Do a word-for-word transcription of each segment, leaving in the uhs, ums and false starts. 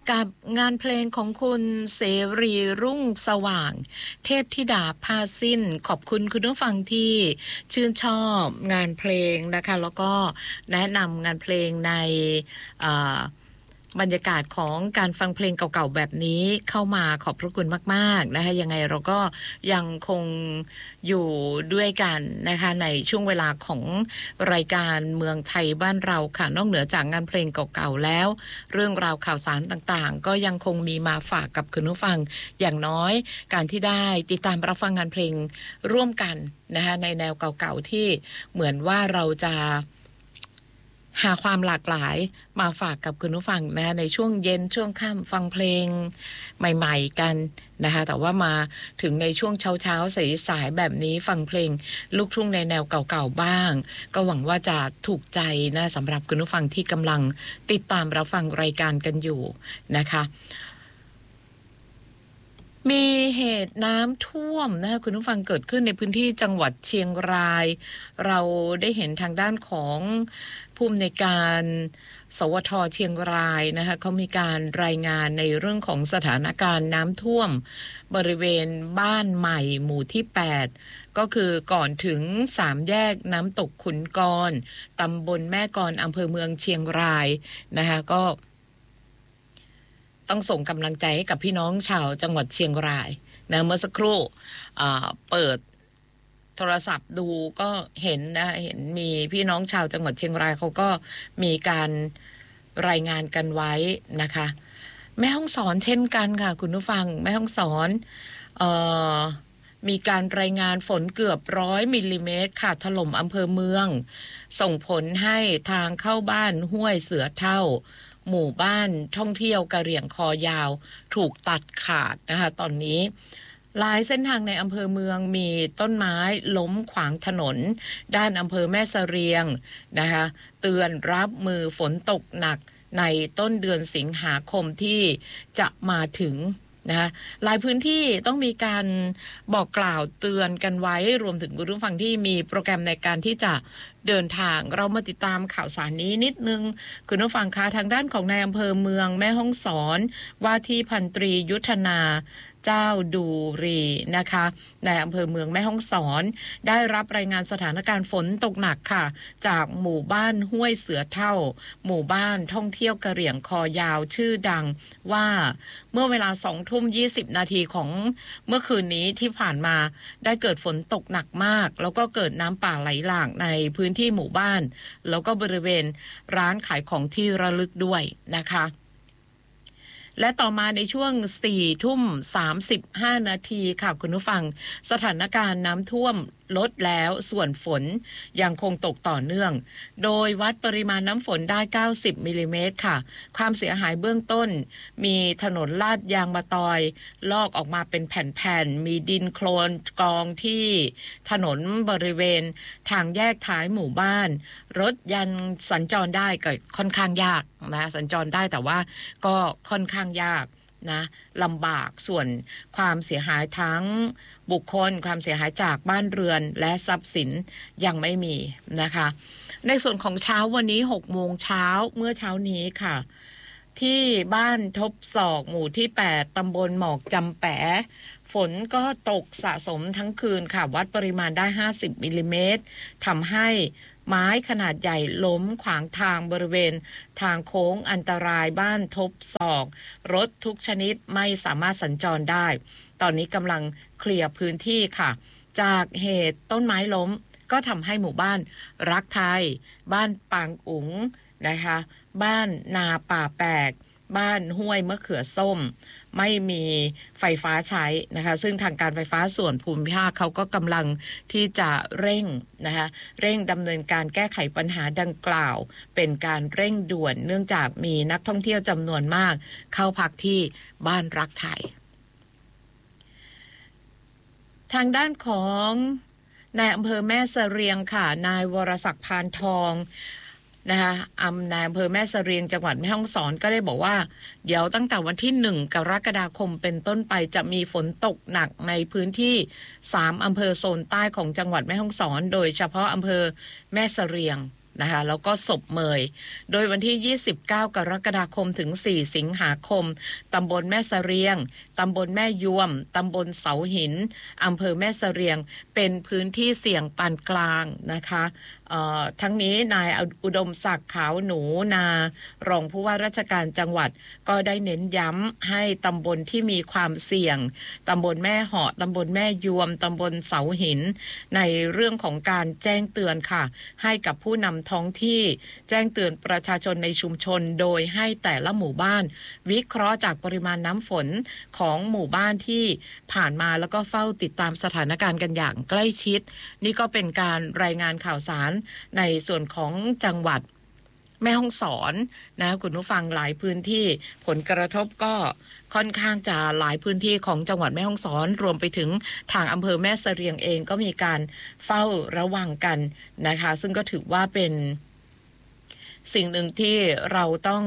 กับงานเพลงของคุณเสรีรุ่งสว่างเทพธิดาพาสิ้นขอบคุณคุณผู้ฟังที่ชื่นชอบงานเพลงนะคะแล้วก็แนะนำงานเพลงในบรรยากาศของการฟังเพลงเก่าๆแบบนี้เข้ามาขอบพระคุณมากๆนะคะยังไงเราก็ยังคงอยู่ด้วยกันนะคะในช่วงเวลาของรายการเมืองไทยบ้านเราค่ะนอกเหนือจากงานเพลงเก่าๆแล้วเรื่องราวข่าวสารต่างๆก็ยังคงมีมาฝากกับคุณผู้ฟังอย่างน้อยการที่ได้ติดตามรับฟังงานเพลงร่วมกันนะคะในแนวเก่าๆที่เหมือนว่าเราจะหาความหลากหลายมาฝากกับคุณผู้ฟังนะในช่วงเย็นช่วงค่ำฟังเพลงใหม่ๆกันนะคะแต่ว่ามาถึงในช่วงเช้าๆสายๆแบบนี้ฟังเพลงลูกทุ่งในแนวเก่าๆบ้างก็หวังว่าจะถูกใจนะสำหรับคุณผู้ฟังที่กำลังติดตามรับฟังรายการกันอยู่นะคะมีเหตุน้ำท่วมนะคะคุณผู้ฟังเกิดขึ้นในพื้นที่จังหวัดเชียงรายเราได้เห็นทางด้านของผู้อำนวยการสวทเชียงรายนะคะเขามีการรายงานในเรื่องของสถานการณ์น้ำท่วมบริเวณบ้านใหม่หมู่ที่แปดก็คือก่อนถึงสามแยกน้ำตกขุนกรตำบลแม่กลอำเภอเมืองเชียงรายนะคะก็ต้องส่งกำลังใจให้กับพี่น้องชาวจังหวัดเชียงรายนะเมื่อสักครู่เปิดโทรศัพท์ดูก็เห็นนะเห็นมีพี่น้องชาวจังหวัดเชียงรายเขาก็มีการรายงานกันไว้นะคะแม่ฮ่องสอนเช่นกันค่ะคุณผู้ฟังแม่ฮ่องสอนเอ่อมีการรายงานฝนเกือบร้อยมิลลิเมตรค่ะถล่มอำเภอเมืองส่งผลให้ทางเข้าบ้านห้วยเสือเท่าหมู่บ้านท่องเที่ยวกะเหรี่ยงคอยาวถูกตัดขาดนะคะตอนนี้หลายเส้นทางในอำเภอเมืองมีต้นไม้ล้มขวางถนนด้านอำเภอแม่เสรียงนะคะเตือนรับมือฝนตกหนักในต้นเดือนสิงหาคมที่จะมาถึงนะคะหลายพื้นที่ต้องมีการบอกกล่าวเตือนกันไว้รวมถึงคุณผู้ฟังที่มีโปรแกรมในการที่จะเดินทางเรามาติดตามข่าวสารนี้นิดนึงคุณผู้ฟังคะทางด้านของนายอำเภอเมืองแม่ฮ่องสอนว่าที่พันตรียุทธนาเจ้าดูรีนะคะในอำเภอเมืองแม่ฮ่องสอนได้รับรายงานสถานการณ์ฝนตกหนักค่ะจากหมู่บ้านห้วยเสือเท่าหมู่บ้านท่องเที่ยวกะเหรี่ยงคอยาวชื่อดังว่าเมื่อเวลาสองทุ่มยี่สิบนาทีของเมื่อคืนนี้ที่ผ่านมาได้เกิดฝนตกหนักมากแล้วก็เกิดน้ำป่าไหลหลากในพื้นที่หมู่บ้านแล้วก็บริเวณร้านขายของที่ระลึกด้วยนะคะและต่อมาในช่วงสี่ทุ่มสามสิบห้านาทีค่ะคุณผู้ฟังสถานการณ์น้ำท่วมลดแล้วส่วนฝนยังคงตกต่อเนื่องโดยวัดปริมาณน้ำฝนได้เก้าสิบมิลลิเมตรค่ะความเสียหายเบื้องต้นมีถนนลาดยางมะตอยลอกออกมาเป็นแผ่นๆมีดินโคลนกองที่ถนนบริเวณทางแยกท้ายหมู่บ้านรถยังสัญจรได้ก็ค่อนข้างยากนะสัญจรได้แต่ว่าก็ค่อนข้างยากนะลำบากส่วนความเสียหายทั้งบุคคลความเสียหายจากบ้านเรือนและทรัพย์สินยังไม่มีนะคะในส่วนของเช้าวันนี้หกโมงเช้าเมื่อเช้านี้ค่ะที่บ้านทบศอกหมู่ที่แปดตำบลหมอกจำแปะฝนก็ตกสะสมทั้งคืนค่ะวัดปริมาณได้ห้าสิบมิลลิเมตรทำให้ไม้ขนาดใหญ่ล้มขวางทางบริเวณทางโค้งอันตรายบ้านทบศอกรถทุกชนิดไม่สามารถสัญจรได้ตอนนี้กำลังเคลียร์พื้นที่ค่ะจากเหตุต้นไม้ล้มก็ทำให้หมู่บ้านรักไทยบ้านปางอุ๋งนะคะบ้านนาป่าแปกบ้านห้วยมะเขือส้มไม่มีไฟฟ้าใช้นะคะซึ่งทางการไฟฟ้าส่วนภูมิภาคเขาก็กำลังที่จะเร่งนะคะเร่งดำเนินการแก้ไขปัญหาดังกล่าวเป็นการเร่งด่วนเนื่องจากมีนักท่องเที่ยวจำนวนมากเข้าพักที่บ้านรักไทยทางด้านของนายอำเภอแม่เสรียงค่ะนายวรศักดิ์พานทองนะคะอำนายอำเภอแม่เสรียงจังหวัดแม่ฮ่องสอนก็ได้บอกว่าเดี๋ยวตั้งแต่วันที่หนึ่งกรกฎาคมเป็นต้นไปจะมีฝนตกหนักในพื้นที่สามอำเภอโซนใต้ของจังหวัดแม่ฮ่องสอนโดยเฉพาะอำเภอแม่เสรียงนะคะแล้วก็ศพเมยโดยวันที่ยี่สิบเก้ากรกฎาคมถึงสี่สิงหาคมตำบลแม่เสรียงตำบลแม่ยวมตำบลเสาหินอำเภอแม่เสรียงเป็นพื้นที่เสี่ยงปานกลางนะคะทั้งนี้นายอุดมศักดิ์ขาวหนูนารองผู้ว่าราชการจังหวัดก็ได้เน้นย้ำให้ตำบลที่มีความเสี่ยงตำบลแม่เหาะตำบลแม่ยวมตำบลเสาหินในเรื่องของการแจ้งเตือนค่ะให้กับผู้นำท้องที่แจ้งเตือนประชาชนในชุมชนโดยให้แต่ละหมู่บ้านวิเคราะห์จากปริมาณน้ำฝนของหมู่บ้านที่ผ่านมาแล้วก็เฝ้าติดตามสถานการณ์กันอย่างใกล้ชิดนี่ก็เป็นการรายงานข่าวสารในส่วนของจังหวัดแม่ฮ่องสอนนะคุณผู้ฟังหลายพื้นที่ผลกระทบก็ค่อนข้างจะหลายพื้นที่ของจังหวัดแม่ฮ่องสอนรวมไปถึงทางอำเภอแม่เสรียงเองก็มีการเฝ้าระวังกันนะคะซึ่งก็ถือว่าเป็นสิ่งหนึ่งที่เราต้อง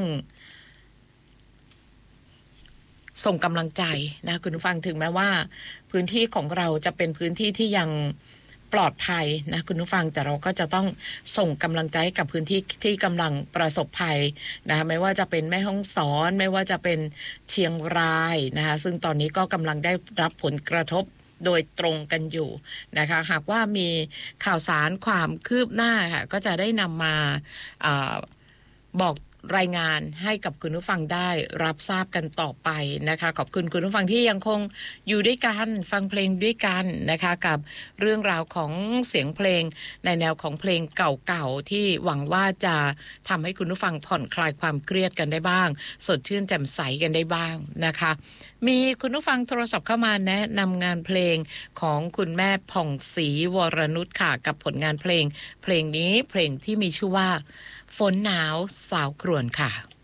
ส่งกำลังใจนะคุณผู้ฟังถึงแม้ว่าพื้นที่ของเราจะเป็นพื้นที่ที่ยังปลอดภัยนะคุณผู้ฟังแต่เราก็จะต้องส่งกำลังใจกับพื้นที่ที่กำลังประสบภัยนะไม่ว่าจะเป็นแม่ฮ่องสอนไม่ว่าจะเป็นเชียงรายนะคะซึ่งตอนนี้ก็กำลังได้รับผลกระทบโดยตรงกันอยู่นะคะหากว่ามีข่าวสารความคืบหน้าค่ะก็จะได้นำมาอ่าบอกรายงานให้กับคุณผู้ฟังได้รับทราบกันต่อไปนะคะขอบคุณคุณผู้ฟังที่ยังคงอยู่ด้วยกันฟังเพลงด้วยกันนะคะกับเรื่องราวของเสียงเพลงในแนวของเพลงเก่าๆที่หวังว่าจะทำให้คุณผู้ฟังผ่อนคลายความเครียดกันได้บ้างสดชื่นแจ่มใสกันได้บ้างนะคะมีคุณผู้ฟังโทรศัพท์เข้ามาแนะนำงานเพลงของคุณแม่ผ่องศรีวรนุชค่ะกับผลงานเพลงเพลงนี้เพลงที่มีชื่อว่าฝนหนาวสาวกรวนค่ะ